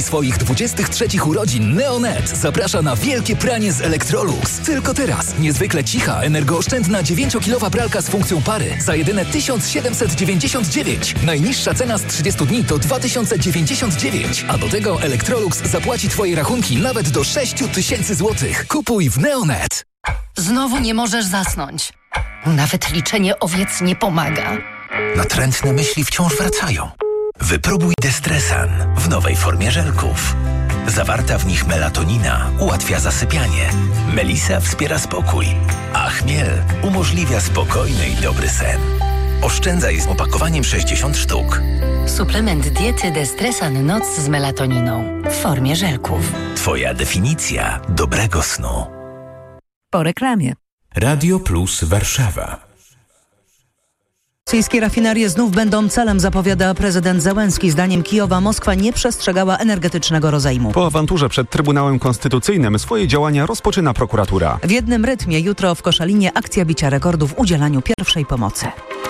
Swoich 23 urodzin Neonet zaprasza na wielkie pranie z Electrolux. Tylko teraz niezwykle cicha, energooszczędna 9-kilowa pralka z funkcją pary za jedyne 1799. Najniższa cena z 30 dni to 2099. A do tego Electrolux zapłaci Twoje rachunki nawet do 6000 zł. Kupuj w Neonet. Znowu nie możesz zasnąć. Nawet liczenie owiec nie pomaga. Natrętne myśli wciąż wracają. Wypróbuj Destresan w nowej formie żelków. Zawarta w nich melatonina ułatwia zasypianie. Melisa wspiera spokój, a chmiel umożliwia spokojny i dobry sen. Oszczędzaj z opakowaniem 60 sztuk. Suplement diety Destresan Noc z melatoniną w formie żelków. Twoja definicja dobrego snu. Po reklamie. Radio Plus Warszawa. Rosyjskie rafinerie znów będą celem, zapowiada prezydent Zełenski. Zdaniem Kijowa Moskwa nie przestrzegała energetycznego rozejmu. Po awanturze przed Trybunałem Konstytucyjnym swoje działania rozpoczyna prokuratura. W jednym rytmie jutro w Koszalinie akcja bicia rekordu w udzielaniu pierwszej pomocy.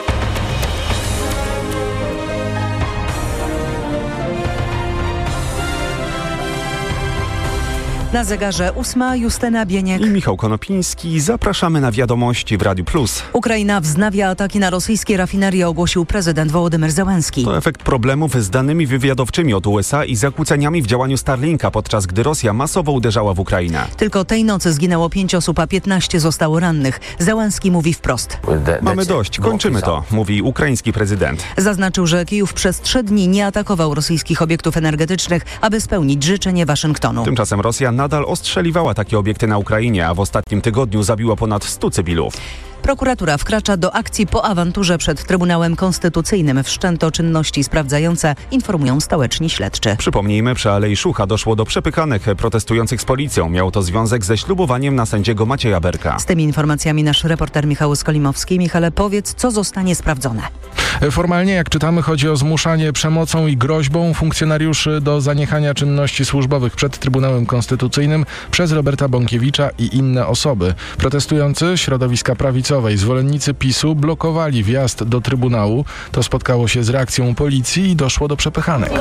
Na zegarze 8, Justyna Bieniek i Michał Konopiński. Zapraszamy na wiadomości w Radiu Plus. Ukraina wznawia ataki na rosyjskie rafinerie, ogłosił prezydent Wołodymyr Zełenski. To efekt problemów z danymi wywiadowczymi od USA i zakłóceniami w działaniu Starlinka, podczas gdy Rosja masowo uderzała w Ukrainę. Tylko tej nocy zginęło 5 osób, a 15 zostało rannych. Zełenski mówi wprost. Mamy dość, kończymy to, mówi ukraiński prezydent. Zaznaczył, że Kijów przez 3 dni nie atakował rosyjskich obiektów energetycznych, aby spełnić życzenie Waszyngtonu. Tymczasem Rosja nadal ostrzeliwała takie obiekty na Ukrainie, a w ostatnim tygodniu zabiła ponad 100 cywilów. Prokuratura wkracza do akcji po awanturze przed Trybunałem Konstytucyjnym. Wszczęto czynności sprawdzające, informują stołeczni śledczy. Przypomnijmy, przy Alei Szucha doszło do przepychanek protestujących z policją. Miało to związek ze ślubowaniem na sędziego Macieja Berka. Z tymi informacjami nasz reporter Michał Skolimowski. Michale, powiedz, co zostanie sprawdzone. Formalnie, jak czytamy, chodzi o zmuszanie przemocą i groźbą funkcjonariuszy do zaniechania czynności służbowych przed Trybunałem Konstytucyjnym przez Roberta Bąkiewicza i inne osoby. Protestujący środowiska prawicowej, zwolennicy PiS-u blokowali wjazd do Trybunału. To spotkało się z reakcją policji i doszło do przepychanek.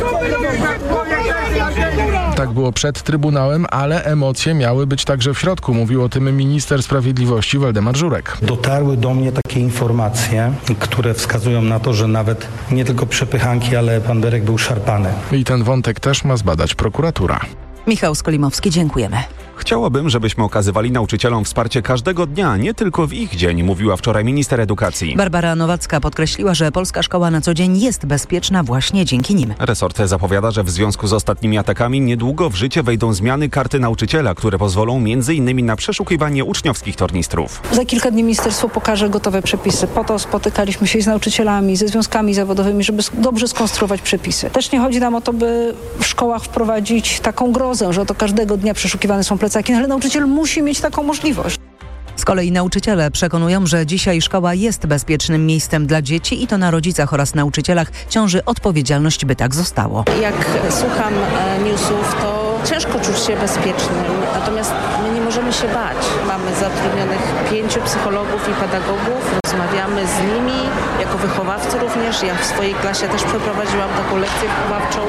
Tak było przed Trybunałem, ale emocje miały być także w środku. Mówił o tym minister sprawiedliwości Waldemar Żurek. Dotarły do mnie takie informacje, które wskazują na to, że nawet nie tylko przepychanki, ale pan Berek był szarpany. I ten wątek też ma zbadać prokuratura. Michał Skolimowski, dziękujemy. Chciałabym, żebyśmy okazywali nauczycielom wsparcie każdego dnia, nie tylko w ich dzień, mówiła wczoraj minister edukacji. Barbara Nowacka podkreśliła, że polska szkoła na co dzień jest bezpieczna właśnie dzięki nim. Resort zapowiada, że w związku z ostatnimi atakami niedługo w życie wejdą zmiany karty nauczyciela, które pozwolą m.in. na przeszukiwanie uczniowskich tornistrów. Za kilka dni ministerstwo pokaże gotowe przepisy. Po to spotykaliśmy się z nauczycielami, ze związkami zawodowymi, żeby dobrze skonstruować przepisy. Też nie chodzi nam o to, by w szkołach wprowadzić taką grozę, że to każdego dnia przeszukiwane są plecaki, ale nauczyciel musi mieć taką możliwość. Z kolei nauczyciele przekonują, że dzisiaj szkoła jest bezpiecznym miejscem dla dzieci i to na rodzicach oraz nauczycielach ciąży odpowiedzialność, by tak zostało. Jak słucham newsów, to ciężko czuć się bezpiecznym, natomiast my nie możemy się bać. Mamy zatrudnionych 5 psychologów i pedagogów, rozmawiamy z nimi jako wychowawcy również. Ja w swojej klasie też przeprowadziłam taką lekcję wychowawczą.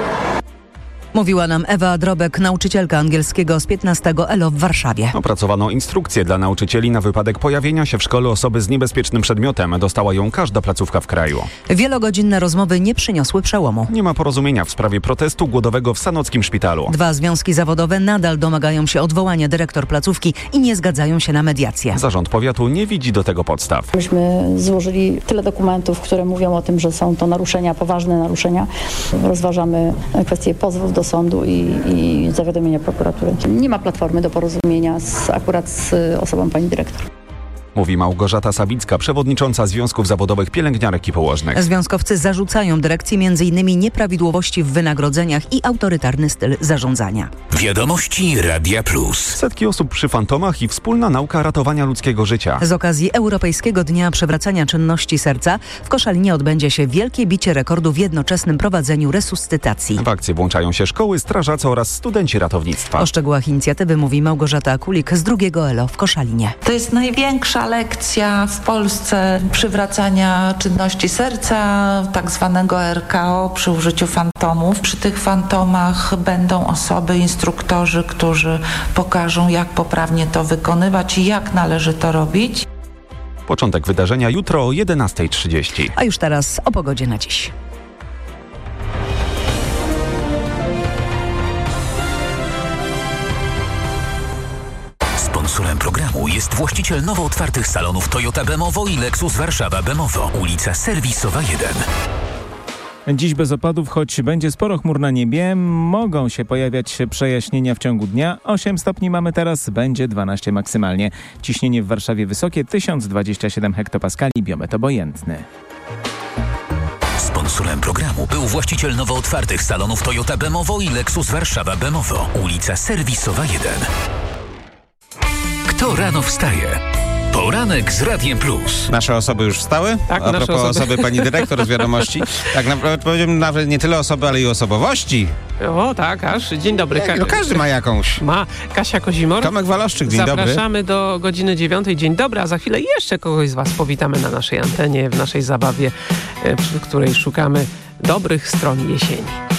Mówiła nam Ewa Drobek, nauczycielka angielskiego z 15 ELO w Warszawie. Opracowano instrukcję dla nauczycieli na wypadek pojawienia się w szkole osoby z niebezpiecznym przedmiotem. Dostała ją każda placówka w kraju. Wielogodzinne rozmowy nie przyniosły przełomu. Nie ma porozumienia w sprawie protestu głodowego w sanockim szpitalu. 2 związki zawodowe nadal domagają się odwołania dyrektor placówki i nie zgadzają się na mediację. Zarząd powiatu nie widzi do tego podstaw. Myśmy złożyli tyle dokumentów, które mówią o tym, że są to naruszenia, poważne naruszenia. Rozważamy kwestię pozwów do sądu i zawiadomienia prokuratury. Nie ma platformy do porozumienia akurat z osobą pani dyrektor. Mówi Małgorzata Sawicka, przewodnicząca Związków Zawodowych Pielęgniarek i Położnych. Związkowcy zarzucają dyrekcji m.in. nieprawidłowości w wynagrodzeniach i autorytarny styl zarządzania. Wiadomości Radia Plus. Setki osób przy fantomach i wspólna nauka ratowania ludzkiego życia. Z okazji Europejskiego Dnia Przywracania Czynności Serca w Koszalinie odbędzie się wielkie bicie rekordu w jednoczesnym prowadzeniu resuscytacji. W akcję włączają się szkoły, strażacy oraz studenci ratownictwa. O szczegółach inicjatywy mówi Małgorzata Kulik z 2 ELO w Koszalinie. To jest największa pierwsza lekcja w Polsce przywracania czynności serca, tak zwanego RKO przy użyciu fantomów. Przy tych fantomach będą osoby, instruktorzy, którzy pokażą, jak poprawnie to wykonywać i jak należy to robić. Początek wydarzenia jutro o 11:30. A już teraz o pogodzie na dziś. Sponsorem programu jest właściciel nowo otwartych salonów Toyota Bemowo i Lexus Warszawa Bemowo, ulica Serwisowa 1. Dziś bez opadów, choć będzie sporo chmur na niebie, mogą się pojawiać przejaśnienia w ciągu dnia. 8 stopni mamy teraz, będzie 12 maksymalnie. Ciśnienie w Warszawie wysokie, 1027 hektopaskali, biometr obojętny. Sponsorem programu był właściciel nowo otwartych salonów Toyota Bemowo i Lexus Warszawa Bemowo, ulica Serwisowa 1. Kto rano wstaje? Poranek z Radiem Plus. Nasze osoby już wstały? Tak, a propos osoby pani dyrektor z wiadomości. Tak naprawdę powiedziałem nawet nie tyle osoby, ale i osobowości. O tak, aż. Dzień dobry. No każdy ma jakąś. Ma. Kasia Kozimor. Tomek Waloszczyk, dzień dobry. Zapraszamy do godziny 9. Dzień dobry, a za chwilę jeszcze kogoś z was powitamy na naszej antenie, w naszej zabawie, przy której szukamy dobrych stron jesieni.